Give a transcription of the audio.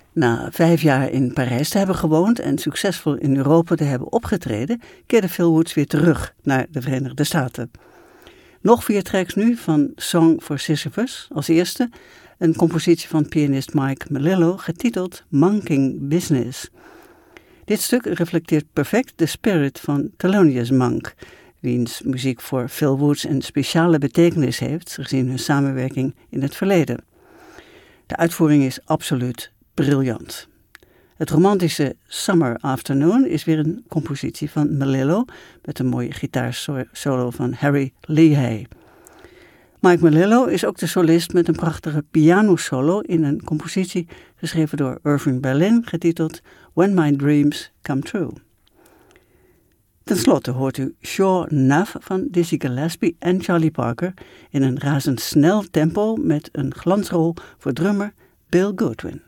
Na 5 jaar in Parijs te hebben gewoond en succesvol in Europa te hebben opgetreden, keerde Phil Woods weer terug naar de Verenigde Staten. Nog 4 tracks nu van Song for Sisyphus. Als eerste een compositie van pianist Mike Melillo, getiteld Monking Business. Dit stuk reflecteert perfect de spirit van Thelonious Monk, wiens muziek voor Phil Woods een speciale betekenis heeft, gezien hun samenwerking in het verleden. De uitvoering is absoluut briljant. Het romantische Summer Afternoon is weer een compositie van Melillo met een mooie gitaarsolo van Harry Leahy. Mike Melillo is ook de solist met een prachtige pianosolo in een compositie geschreven door Irving Berlin, getiteld When My Dreams Come True. Ten slotte hoort u Sure Enough van Dizzy Gillespie en Charlie Parker in een razendsnel tempo met een glansrol voor drummer Bill Goodwin.